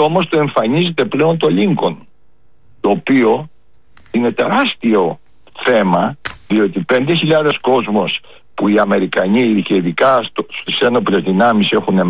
όμως του εμφανίζεται πλέον το Lincoln, το οποίο είναι τεράστιο θέμα, διότι 5.000 κόσμος που οι Αμερικανοί και ειδικά στις ένοπλες δυνάμεις έχουν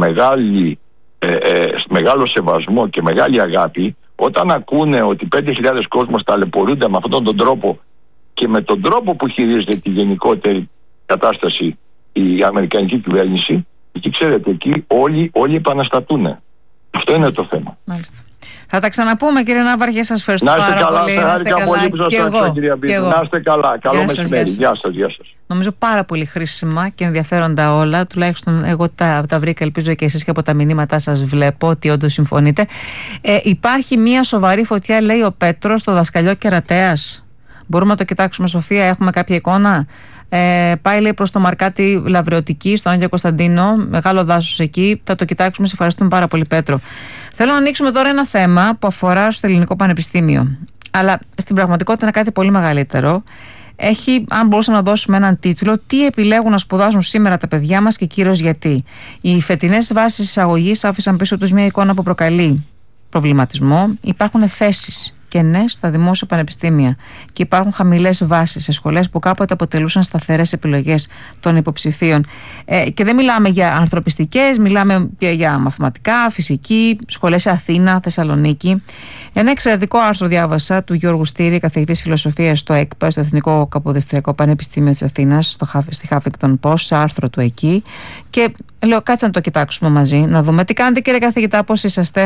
μεγάλο σεβασμό και μεγάλη αγάπη, όταν ακούνε ότι 5.000 κόσμος ταλαιπωρούνται με αυτόν τον τρόπο και με τον τρόπο που χειρίζεται τη γενικότερη κατάσταση η αμερικανική κυβέρνηση, εκεί ξέρετε, εκεί όλοι επαναστατούν. Αυτό είναι το θέμα. Μάλιστα. Θα τα ξαναπούμε, κύριε Ναύαρχε, σας ευχαριστώ πάρα πολύ. Να είστε καλά, πολύ που σας άκουσα, κυρία Μπίζου. Να είστε καλά, καλό μεσημέρι. Γεια σας. Νομίζω πάρα πολύ χρήσιμα και ενδιαφέροντα όλα. Τουλάχιστον εγώ τα βρήκα, ελπίζω και εσείς, και από τα μηνύματά σας βλέπω ότι όντως συμφωνείτε. Υπάρχει μια σοβαρή φωτιά, λέει ο Πέτρος, στο δασκαλιό Κερατέας. Μπορούμε να το κοιτάξουμε, Σοφία, έχουμε κάποια εικόνα? Πάει, λέει, προς το Μαρκάτι Λαβρεωτική, στον Άγιο Κωνσταντίνο, μεγάλο δάσος εκεί. Θα το κοιτάξουμε, σε ευχαριστούμε πάρα πολύ, Πέτρο. Θέλω να ανοίξουμε τώρα ένα θέμα που αφορά στο Ελληνικό Πανεπιστήμιο. Αλλά στην πραγματικότητα είναι κάτι πολύ μεγαλύτερο. Έχει, αν μπορούσαμε να δώσουμε έναν τίτλο, τι επιλέγουν να σπουδάσουν σήμερα τα παιδιά μας και κυρίως γιατί. Οι φετινές βάσεις εισαγωγής άφησαν πίσω τους μια εικόνα που προκαλεί προβληματισμό. Υπάρχουν θέσεις κενές στα δημόσια πανεπιστήμια και υπάρχουν χαμηλές βάσεις σε σχολές που κάποτε αποτελούσαν σταθερές επιλογές των υποψηφίων. Και δεν μιλάμε για ανθρωπιστικές, μιλάμε για μαθηματικά, φυσική, σχολές σε Αθήνα, Θεσσαλονίκη. Ένα εξαιρετικό άρθρο διάβασα του Γιώργου Στήρη, καθηγητής φιλοσοφίας στο ΕΚΠΑ, στο Εθνικό Καποδιστριακό Πανεπιστήμιο της Αθήνας, στη Huffington Post, σε άρθρο του εκεί. Και λέω, κάτσε να το κοιτάξουμε μαζί, να δούμε τι κάνετε, κύριε καθηγητά, πώς είσαστε?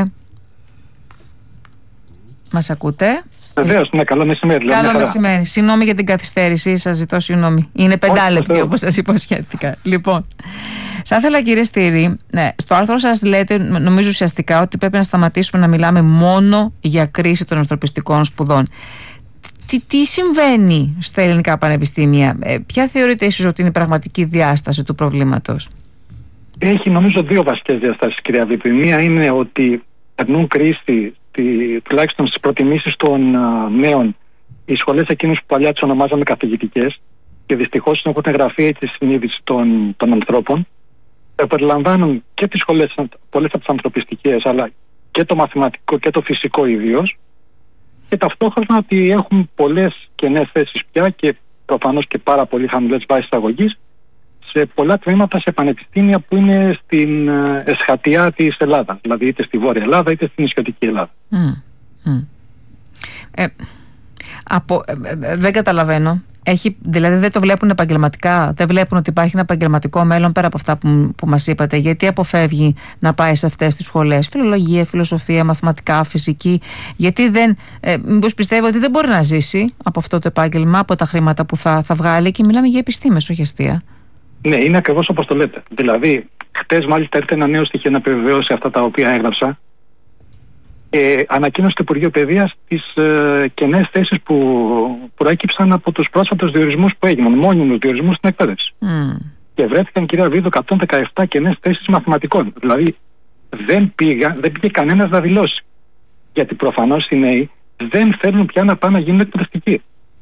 Μας ακούτε? Βεβαίως, ναι, καλό μεσημέρι. Καλό μεσημέρι. Συγγνώμη για την καθυστέρηση, σας ζητώ συγγνώμη. Είναι 5 λεπτή, όπως σας υποσχέθηκα. Λοιπόν, θα ήθελα, κύριε Στήρη, στο άρθρο σας λέτε, νομίζω ουσιαστικά, ότι πρέπει να σταματήσουμε να μιλάμε μόνο για κρίση των ανθρωπιστικών σπουδών. Τι συμβαίνει στα ελληνικά πανεπιστήμια? Ποια θεωρείτε ίσως ότι είναι η πραγματική διάσταση του προβλήματος? Έχει, νομίζω, δύο βασικές διαστάσεις, κυρία Βίπη. Μία είναι ότι περνούν κρίση, τουλάχιστον στις προτιμήσεις των νέων, οι σχολές εκείνες που παλιά τις ονομάζαμε καθηγητικές, και δυστυχώς έχουν γραφεί έτσι η συνείδηση των ανθρώπων. Περιλαμβάνουν και τις σχολές, πολλές από τις ανθρωπιστικές, αλλά και το μαθηματικό και το φυσικό ιδίως. Και ταυτόχρονα ότι έχουν πολλές κενές θέσεις πια και προφανώς και πάρα πολύ χαμηλές βάσεις εισαγωγής σε πολλά τμήματα, σε πανεπιστήμια που είναι στην εσχατιά της Ελλάδας, δηλαδή είτε στη Βόρεια Ελλάδα είτε στην νησιωτική Ελλάδα. Δεν καταλαβαίνω. Δηλαδή δεν το βλέπουν επαγγελματικά, δεν βλέπουν ότι υπάρχει ένα επαγγελματικό μέλλον πέρα από αυτά που μας είπατε? Γιατί αποφεύγει να πάει σε αυτές τις σχολές, φιλολογία, φιλοσοφία, μαθηματικά, φυσική? Γιατί μήπως πιστεύει ότι δεν μπορεί να ζήσει από αυτό το επάγγελμα, από τα χρήματα που θα βγάλει? Και μιλάμε για επιστήμες, όχι αστεία. Ναι, είναι ακριβώς όπως το λέτε. Δηλαδή, χτες μάλιστα ήρθε ένα νέο στοιχείο να επιβεβαιώσει αυτά τα οποία έγραψα. Ανακοίνωσε το Υπουργείο Παιδείας τις κενές θέσεις που προέκυψαν από τους πρόσφατους διορισμούς που έγιναν, μόνιμους διορισμούς στην εκπαίδευση. Και βρέθηκαν, κυρία Βίδο, 117 κενές θέσεις μαθηματικών. Δηλαδή, δεν πήγε κανένας να δηλώσει. Γιατί προφανώς οι νέοι δεν θέλουν πια να πάνε να γίνουν εκπαιδευτικοί.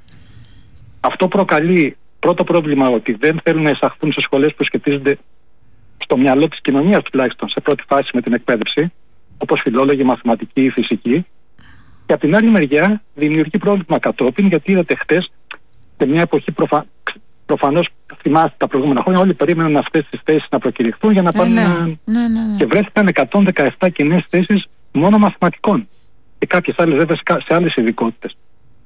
Αυτό προκαλεί πρώτο πρόβλημα, ότι δεν θέλουν να εισαχθούν σε σχολές που σχετίζονται στο μυαλό της κοινωνίας, τουλάχιστον σε πρώτη φάση, με την εκπαίδευση, όπως φιλόλογοι, μαθηματική ή φυσική. Και από την άλλη μεριά δημιουργεί πρόβλημα κατόπιν, γιατί είδατε χτες, σε μια εποχή προφανώς, θυμάστε τα προηγούμενα χρόνια, όλοι περίμεναν αυτές τις θέσεις να προκηρυχθούν για να πάνε. Και βρέθηκαν 117 κενές θέσεις μόνο μαθηματικών. Και κάποιες άλλες βέβαια σε άλλες ειδικότητες.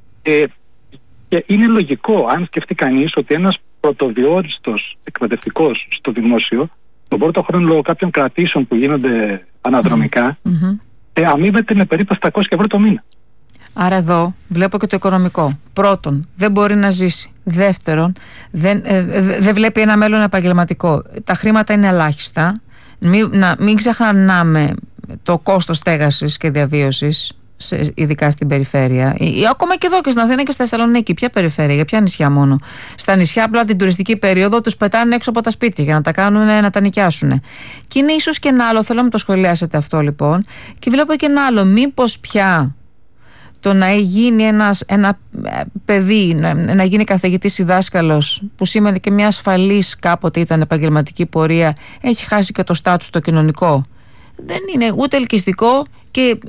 Και είναι λογικό, αν σκεφτεί κανείς, ότι ένας πρωτοδιόριστος εκπαιδευτικός στο δημόσιο, τον πρώτο χρόνο λόγω κάποιων κρατήσεων που γίνονται αναδρομικά, αμείβεται με περίπου 700 ευρώ το μήνα. Άρα εδώ βλέπω και το οικονομικό. Πρώτον, δεν μπορεί να ζήσει. Δεύτερον, δεν βλέπει ένα μέλλον επαγγελματικό. Τα χρήματα είναι ελάχιστα. Μην ξεχνάμε το κόστος στέγασης και διαβίωσης, ειδικά στην περιφέρεια, ή ακόμα και εδώ και στην Αθήνα και στη Θεσσαλονίκη. Ποια περιφέρεια, για ποια νησιά μόνο? Στα νησιά, απλά την τουριστική περίοδο τους πετάνε έξω από τα σπίτια για να τα κάνουν, να τα νοικιάσουν. Και είναι ίσως και ένα άλλο, θέλω να το σχολιάσετε αυτό λοιπόν. Και βλέπω και ένα άλλο, μήπως πια το να γίνει ένα παιδί, να γίνει καθηγητής ή δάσκαλος, που σήμαινε και μια ασφαλής κάποτε ήταν επαγγελματική πορεία, έχει χάσει και το στάτους το κοινωνικό. Δεν είναι ούτε ελκυστικό και